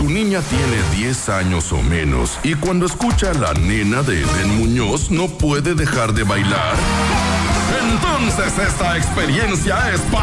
tu niña tiene 10 años o menos y cuando escucha a la nena de Eden Muñoz no puede dejar de bailar, entonces esta experiencia es